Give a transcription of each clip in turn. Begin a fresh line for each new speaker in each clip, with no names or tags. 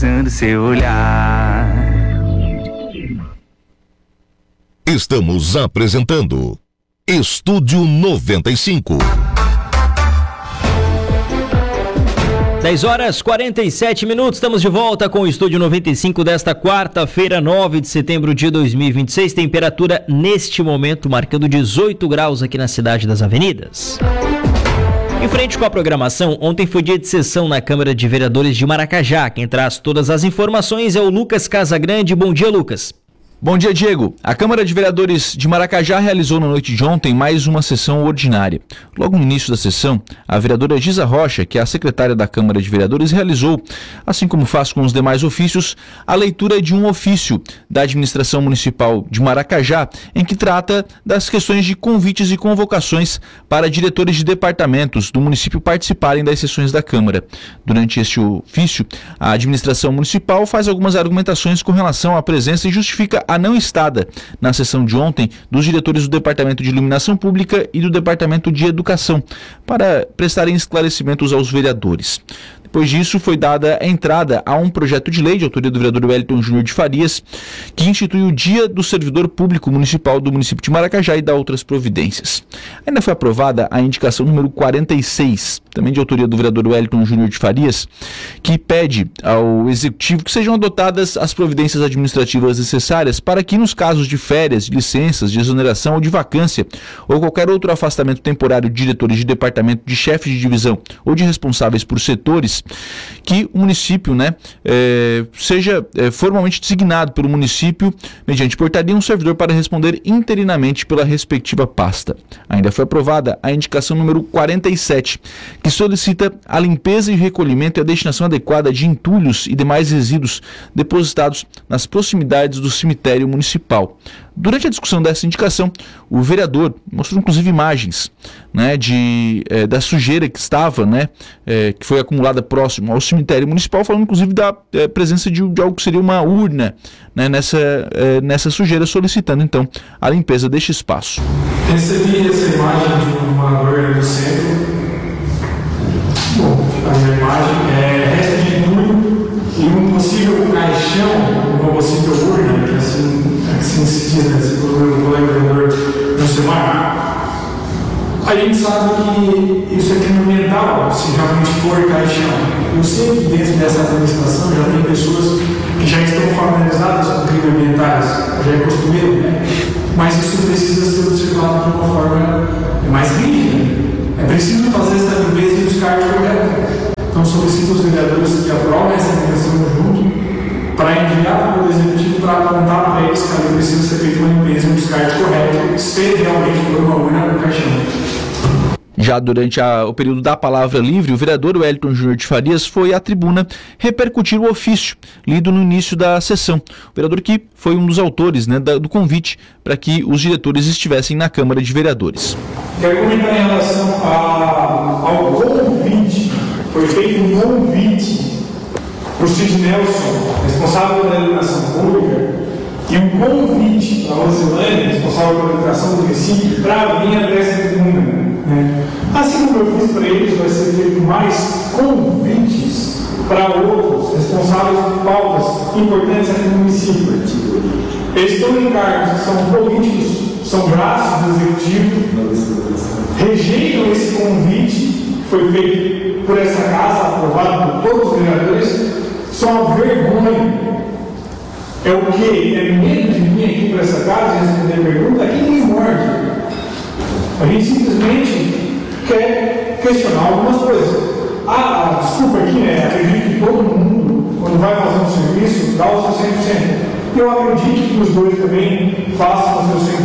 fixando seu olhar.
Estamos apresentando Estúdio 95.
10h47, estamos de volta com o Estúdio 95 desta quarta-feira, 9 de setembro de 2026. Temperatura neste momento marcando 18 graus aqui na cidade das Avenidas. Em frente com a programação, ontem foi dia de sessão na Câmara de Vereadores de Maracajá. Quem traz todas as informações é o Lucas Casagrande. Bom dia, Lucas.
Bom dia, Diego. A Câmara de Vereadores de Maracajá realizou na noite de ontem mais uma sessão ordinária. Logo no início da sessão, a vereadora Giza Rocha, que é a secretária da Câmara de Vereadores, realizou, assim como faz com os demais ofícios, a leitura de um ofício da Administração Municipal de Maracajá, em que trata das questões de convites e convocações para diretores de departamentos do município participarem das sessões da Câmara. Durante este ofício, a Administração Municipal faz algumas argumentações com relação à presença e justifica a não estada na sessão de ontem dos diretores do Departamento de Iluminação Pública e do Departamento de Educação para prestarem esclarecimentos aos vereadores. Depois disso, foi dada a entrada a um projeto de lei de autoria do vereador Wellington Júnior de Farias, que institui o Dia do Servidor Público Municipal do município de Maracajá e dá outras providências. Ainda foi aprovada a indicação número 46, também de autoria do vereador Wellington Júnior de Farias, que pede ao Executivo que sejam adotadas as providências administrativas necessárias para que, nos casos de férias, de licenças, de exoneração ou de vacância, ou qualquer outro afastamento temporário de diretores de departamento, de chefes de divisão ou de responsáveis por setores, que o município seja formalmente designado pelo município, mediante portaria, um servidor para responder interinamente pela respectiva pasta. Ainda foi aprovada a indicação número 47, que solicita a limpeza e recolhimento e a destinação adequada de entulhos e demais resíduos depositados nas proximidades do cemitério municipal. Durante a discussão dessa indicação, o vereador mostrou inclusive imagens da sujeira que estava, que foi acumulada próximo ao cemitério municipal, falando inclusive da presença de algo que seria uma urna nessa sujeira, solicitando então a limpeza deste espaço.
Recebi essa imagem de um morador do centro. Bom, a imagem é resto de entulho e um possível caixão, uma possível urna, que assim se diz, se o vereador não se marca. A gente sabe que isso é crime ambiental, se realmente for caixão. Eu sei que dentro dessa administração já tem pessoas que já estão familiarizadas com crimes ambientais, já é costumeiro, mas isso precisa ser observado de uma forma mais rígida. É preciso fazer essa limpeza e buscar o correto. Então solicito os vereadores que aprovem essa indicação junto para enviar para o Executivo para apontar para eles que ali precisa ser feita uma limpeza e um descarte correto, se realmente for uma urna no caixão.
Já durante o período da palavra livre, o vereador Wellington Júnior de Farias foi à tribuna repercutir o ofício lido no início da sessão. O vereador que foi um dos autores do convite para que os diretores estivessem na Câmara de Vereadores.
Quero comentar em relação ao convite. Foi feito um convite para o Cid Nelson, responsável pela iluminação pública, e um convite para a Rosilane, responsável pela educação do município, para vir até essa tribuna. Assim como eu fiz para eles, vai ser feito mais convites para outros responsáveis por pautas importantes aqui no município. Eles estão em cargos que são políticos, são braços do Executivo, rejeitam esse convite que foi feito por essa casa, aprovado por todos os vereadores. Só uma vergonha. É o quê? É medo de vir aqui para essa casa e responder a pergunta? Aqui ninguém morde. A gente simplesmente quer questionar algumas coisas. Desculpa aqui, acredito que todo mundo, quando vai fazer um serviço, dá o seu 100%. Eu acredito que os dois também façam o seu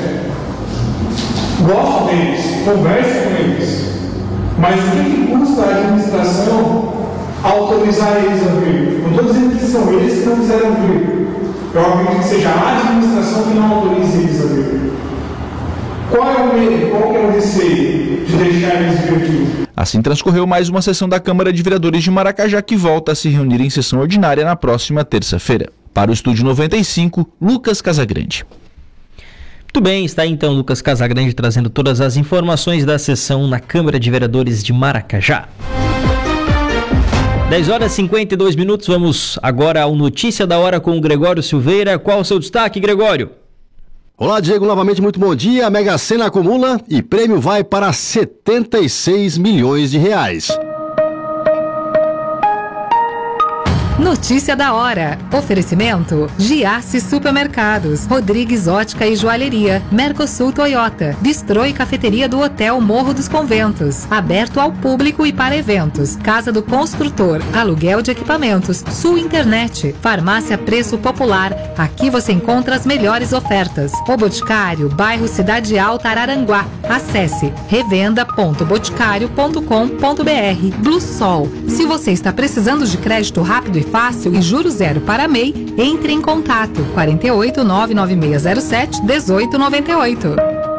100%. Gosto deles, converso com eles. Mas o que custa a administração autorizar eles a vir? Não estou dizendo que são eles que não quiseram vir. Eu acredito que seja a administração que não autorize eles a vir. Qual é o medo? Qual é o receio de deixar eles vir aqui?
Assim transcorreu mais uma sessão da Câmara de Vereadores de Maracajá, que volta a se reunir em sessão ordinária na próxima terça-feira. Para o Estúdio 95, Lucas Casagrande.
Muito bem, está então Lucas Casagrande trazendo todas as informações da sessão na Câmara de Vereadores de Maracajá. 10 horas e 52 minutos, vamos agora ao Notícia da Hora com o Gregório Silveira. Qual o seu destaque, Gregório?
Olá, Diego, novamente muito bom dia. A Mega Sena acumula e prêmio vai para 76 milhões de reais.
Notícia da hora. Oferecimento: Giasse Supermercados, Rodrigues Ótica e Joalheria, Mercosul Toyota, Bistrô e Cafeteria do Hotel Morro dos Conventos, aberto ao público e para eventos. Casa do Construtor, aluguel de equipamentos, Sul Internet, Farmácia Preço Popular. Aqui você encontra as melhores ofertas. O Boticário, bairro Cidade Alta, Araranguá. Acesse revenda.boticário.com.br. Blue Sol. Se você está precisando de crédito rápido e fácil e juros zero para MEI, entre em contato 48 99607 1898.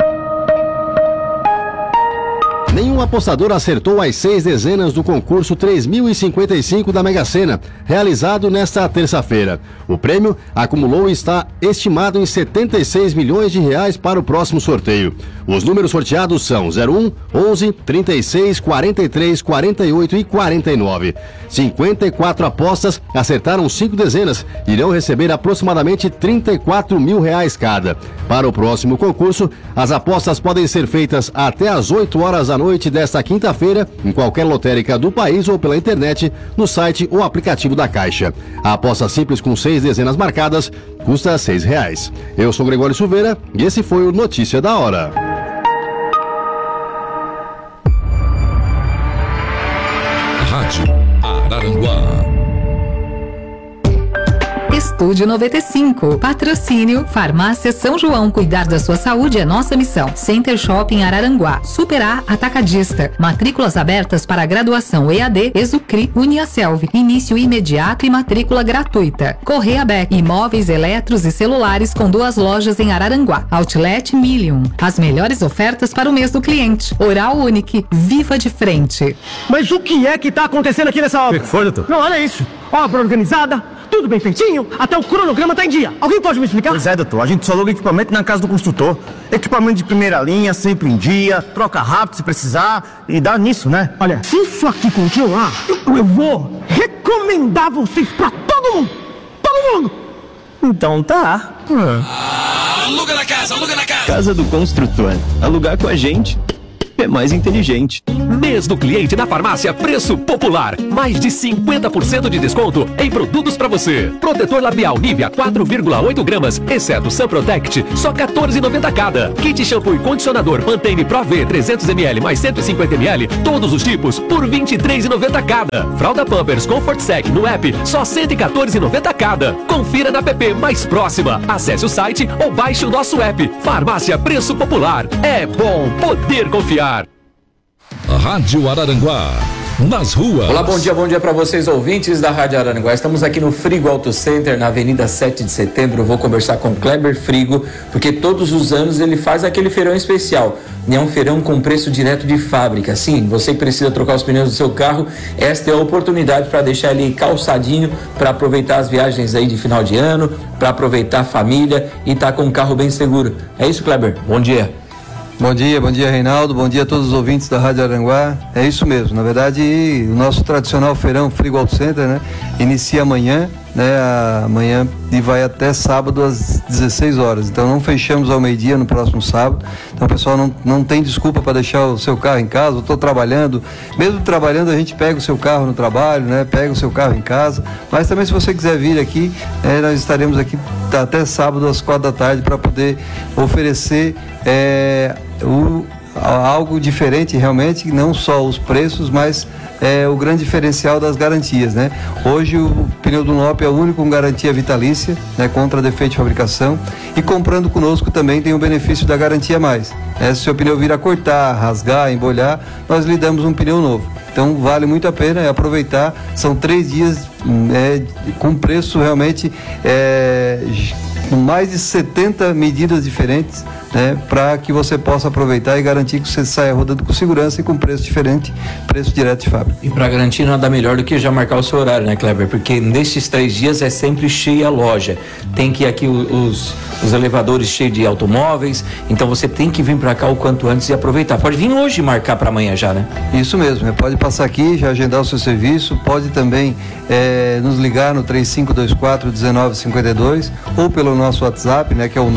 Nenhum apostador acertou as 6 dezenas do concurso 3055 da Mega Sena, realizado nesta terça-feira. O prêmio acumulou e está estimado em 76 milhões de reais para o próximo sorteio. Os números sorteados são 01, 11, 36, 43, 48 e 49. 54 apostas acertaram 5 dezenas e irão receber aproximadamente 34 mil reais cada. Para o próximo concurso, as apostas podem ser feitas até às 8 horas da noite desta quinta-feira, em qualquer lotérica do país ou pela internet, no site ou aplicativo da Caixa. A aposta simples com 6 dezenas marcadas custa R$6. Eu sou Gregório Silveira e esse foi o Notícia da Hora.
Rádio Araranguá.
Estúdio 95. Patrocínio Farmácia São João. Cuidar da sua saúde é nossa missão. Center Shopping Araranguá. Superar Atacadista. Matrículas abertas para graduação EAD, Exucri, Uniaselv. Início imediato e matrícula gratuita. Correia Beck. Imóveis, eletros e celulares com 2 lojas em Araranguá. Outlet Million. As melhores ofertas para o mês do cliente. Oral Unique. Viva de frente.
Mas o que é que tá acontecendo aqui nessa obra?
O que foi, doutor?
Não, olha isso. Obra organizada, tudo bem feitinho, até o cronograma tá em dia. Alguém pode me explicar?
Pois é, doutor. A gente só aluga equipamento na casa do construtor. Equipamento de primeira linha, sempre em dia, troca rápido se precisar e dá nisso, né?
Olha, se isso aqui continuar, eu vou recomendar vocês pra todo mundo. Todo mundo.
Então tá.
Aluga na casa, aluga na casa.
Casa do Construtor. Alugar com a gente é mais inteligente.
Mês do cliente na farmácia Preço Popular. Mais de 50% de desconto em produtos para você. Protetor labial Nivea 4,8 gramas, exceto Sun Protect, só R$14,90 cada. Kit shampoo e condicionador Pantene Pro V 300ml mais 150ml, todos os tipos, por R$23,90 cada. Fralda Pampers Comfort Sec no app, só R$114,90 cada. Confira na app mais próxima. Acesse o site ou baixe o nosso app. Farmácia Preço Popular. É bom poder confiar.
Rádio Araranguá. Nas ruas.
Olá, bom dia para vocês ouvintes da Rádio Araranguá. Estamos aqui no Frigo Auto Center, na Avenida 7 de Setembro. Eu vou conversar com o Kleber Frigo, porque todos os anos ele faz aquele feirão especial. E é um feirão com preço direto de fábrica. Sim, você que precisa trocar os pneus do seu carro, esta é a oportunidade para deixar ele calçadinho, para aproveitar as viagens aí de final de ano, para aproveitar a família e estar com um carro bem seguro. É isso, Kleber? Bom dia.
Bom dia, Reinaldo. Bom dia a todos os ouvintes da Rádio Araranguá. É isso mesmo. Na verdade, o nosso tradicional feirão Frigo Auto Center, né, inicia amanhã, amanhã e vai até sábado às 16 horas. Então não fechamos ao meio-dia no próximo sábado. Então o pessoal não tem desculpa para deixar o seu carro em casa. Eu estou trabalhando. Mesmo trabalhando, a gente pega o seu carro no trabalho, né? Pega o seu carro em casa. Mas também, se você quiser vir aqui, nós estaremos aqui até sábado às 4 da tarde para poder oferecer algo diferente realmente, não só os preços, mas o grande diferencial das garantias, né? Hoje o pneu Dunlop é o único com garantia vitalícia, né, contra defeito de fabricação, e comprando conosco também tem o benefício da garantia mais. Se o seu pneu vir a cortar, rasgar, embolhar, nós lhe damos um pneu novo. Então vale muito a pena aproveitar. São 3 dias com preço realmente com mais de 70 medidas diferentes, né, para que você possa aproveitar e garantir que você saia rodando com segurança e com preço diferente, preço direto de fábrica.
E para garantir nada melhor do que já marcar o seu horário, né, Kleber? Porque nesses 3 dias é sempre cheia a loja. Tem que ir aqui os elevadores cheios de automóveis, então você tem que vir para cá o quanto antes e aproveitar. Pode vir hoje e marcar para amanhã já, né?
Isso mesmo, pode passar aqui, já agendar o seu serviço, pode também nos ligar no 3524-1952 ou pelo nosso WhatsApp, né, que é o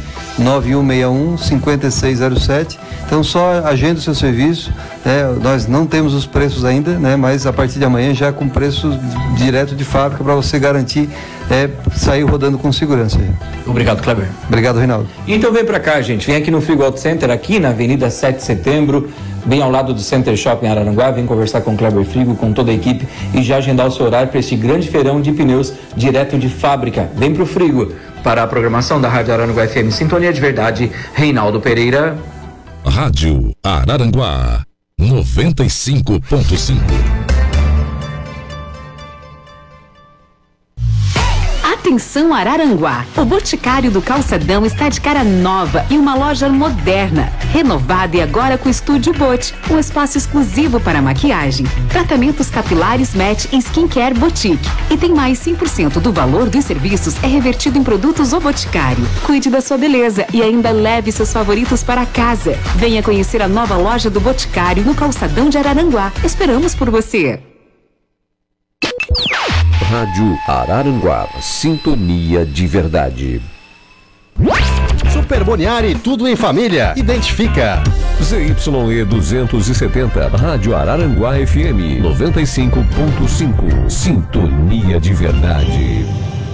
99161-5607. Então só agenda o seu serviço, nós não temos os preços ainda, né, mas a partir de amanhã já com preço direto de fábrica para você garantir sair rodando com segurança.
Obrigado, Kleber.
Obrigado, Reinaldo.
Então vem pra cá, gente. Vem aqui no Frigo Auto Center, aqui na Avenida 7 de Setembro, bem ao lado do Center Shopping Araranguá. Vem conversar com o Kleber Frigo, com toda a equipe e já agendar o seu horário para esse grande feirão de pneus direto de fábrica. Vem pro Frigo. Para a programação da Rádio Araranguá FM Sintonia de Verdade, Reinaldo Pereira.
Rádio Araranguá 95.5.
Atenção Araranguá, o Boticário do Calçadão está de cara nova e uma loja moderna, renovada e agora com Estúdio Bot, um espaço exclusivo para maquiagem, tratamentos capilares Match e Skincare Boutique. E tem mais 100% do valor dos serviços é revertido em produtos O Boticário. Cuide da sua beleza e ainda leve seus favoritos para casa. Venha conhecer a nova loja do Boticário no Calçadão de Araranguá. Esperamos por você.
Rádio Araranguá, Sintonia de Verdade.
Super Boniari, tudo em família. Identifica.
ZYE 270, Rádio Araranguá FM 95.5. Sintonia de Verdade.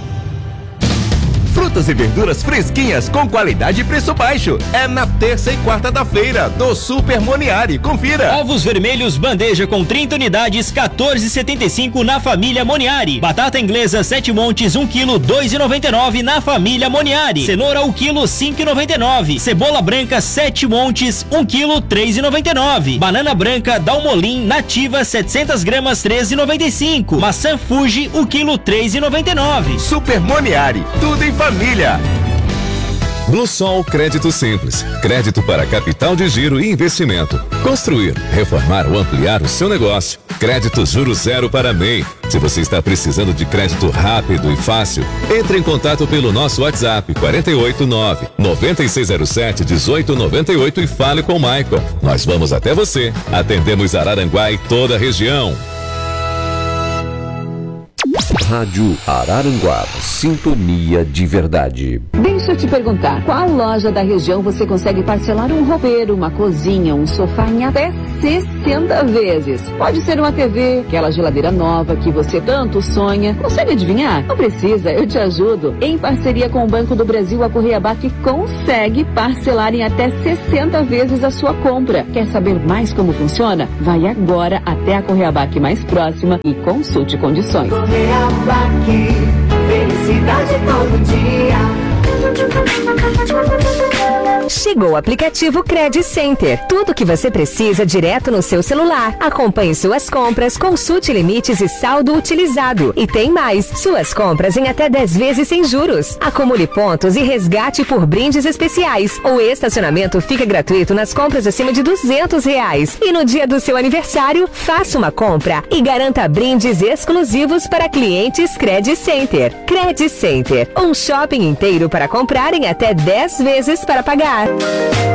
Frutas e verduras fresquinhas com qualidade e preço baixo. É na terça e quarta da feira do Super Moniari. Confira.
Ovos vermelhos bandeja com 30 unidades, 14,75 na família Moniari. Batata inglesa 7 montes, 1 kg, 2,99 na família Moniari. Cenoura 1 kg, 5,99. Cebola branca 7 montes, 1 kg, 3,99. Banana branca Dalmolin nativa 700 gramas, 13,95. Maçã Fuji 1 kg, 3,99.
Super Moniari, tudo em família.
Bluesol Crédito Simples. Crédito para capital de giro e investimento. Construir, reformar ou ampliar o seu negócio. Crédito juro zero para MEI. Se você está precisando de crédito rápido e fácil, entre em contato pelo nosso WhatsApp 489-9607-1898 e fale com o Michael. Nós vamos até você. Atendemos Araranguá e toda a região.
Rádio Araranguá, Sintonia de Verdade.
Deixa eu te perguntar, qual loja da região você consegue parcelar um roupeiro, uma cozinha, um sofá em até 60 vezes? Pode ser uma TV, aquela geladeira nova que você tanto sonha. Consegue adivinhar? Não precisa, eu te ajudo. Em parceria com o Banco do Brasil, a Correabac consegue parcelar em até 60 vezes a sua compra. Quer saber mais como funciona? Vai agora até a Correabac mais próxima e consulte condições.
Correabac, felicidade todo dia.
Chegou o aplicativo Credit Center. Tudo que você precisa direto no seu celular. Acompanhe suas compras, consulte limites e saldo utilizado. E tem mais, suas compras em até 10 vezes sem juros. Acumule pontos e resgate por brindes especiais. O estacionamento fica gratuito nas compras acima de R$200. E no dia do seu aniversário, faça uma compra e garanta brindes exclusivos para clientes Credit Center. Credit Center, um shopping inteiro para comprar em até 10 vezes para pagar.